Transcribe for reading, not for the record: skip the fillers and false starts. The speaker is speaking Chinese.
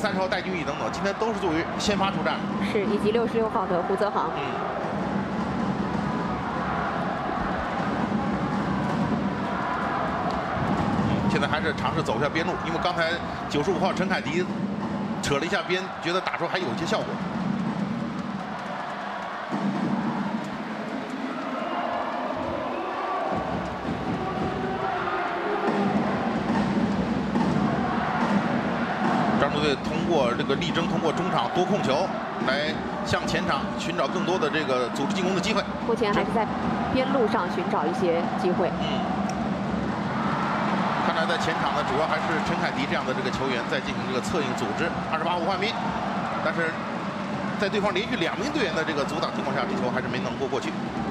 30号戴俊毅等等，今天都是作为先发出战。 是，以及66号的胡泽航。 现在还是尝试走一下边路，因为刚才95号陈凯迪扯了一下边，觉得打出还有一些效果。张中队通过这个力争通过中场多控球，来向前场寻找更多的这个组织进攻的机会。 目前还是在边路上寻找一些机会。 看来在前场呢，主要还是陈凯迪这样的这个球员在进行这个策应组织。28号换边，但是在对方连续2名队员的这个阻挡情况下，这球还是没能过去。